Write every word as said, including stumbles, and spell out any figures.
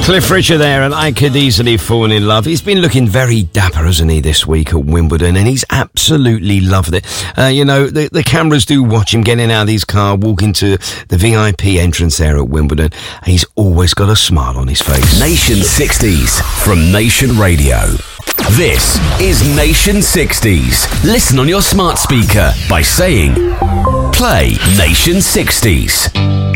Cliff Richard there, and I Could Easily Fall in Love. He's been looking very dapper, hasn't he, this week at Wimbledon, and he's absolutely loved it. Uh, you know, the, the cameras do watch him getting out of his car, walking to the V I P entrance there at Wimbledon. He's always got a smile on his face. Nation sixties from Nation Radio. This is Nation sixties. Listen on your smart speaker by saying, play Nation sixties.